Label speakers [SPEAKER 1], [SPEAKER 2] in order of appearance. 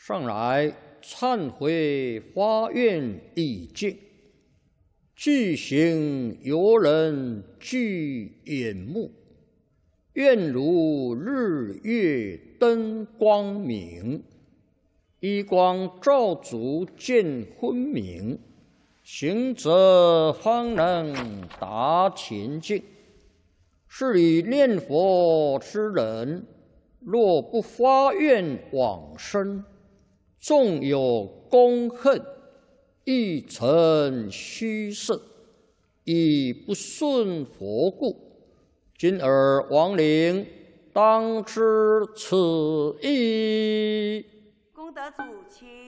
[SPEAKER 1] 上来忏悔发愿已尽，具行游人具眼目，愿如日月灯光明，一光照足见昏明，行者方能达前境。是以念佛之人，若不发愿往生，纵有功恨，亦成虚设，以不顺佛故。今尔亡灵当知此意。
[SPEAKER 2] 功德主，请。